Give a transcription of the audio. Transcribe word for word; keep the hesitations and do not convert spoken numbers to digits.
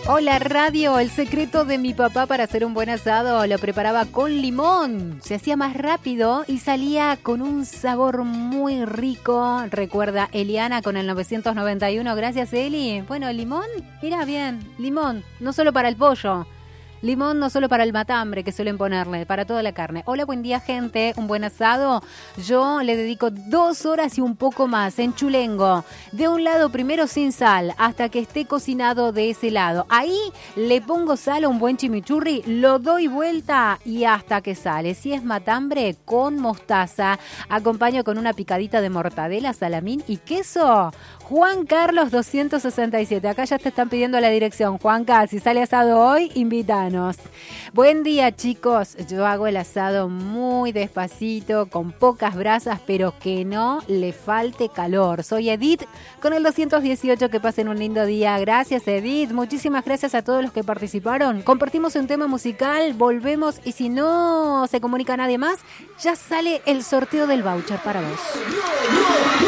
Hola radio, el secreto de mi papá para hacer un buen asado lo preparaba con limón. Se hacía más rápido y salía con un sabor muy rico. Recuerda Eliana con el novecientos noventa y uno. Gracias Eli. Bueno, limón, mira bien, limón, no solo para el pollo. Limón no solo para el matambre que suelen ponerle, para toda la carne. Hola, buen día gente, un buen asado. Yo le dedico dos horas y un poco más en chulengo. De un lado primero sin sal, hasta que esté cocinado de ese lado. Ahí le pongo sal a un buen chimichurri, lo doy vuelta y hasta que sale. Si es matambre, con mostaza. Acompaño con una picadita de mortadela, salamín y queso. Juan Carlos doscientos sesenta y siete. Acá ya te están pidiendo la dirección. Juanca, si sale asado hoy, invítanos. Buen día, chicos. Yo hago el asado muy despacito, con pocas brasas, pero que no le falte calor. Soy Edith con el doscientos dieciocho. Que pasen un lindo día. Gracias, Edith. Muchísimas gracias a todos los que participaron. Compartimos un tema musical, volvemos y si no se comunica nadie más, ya sale el sorteo del voucher para vos.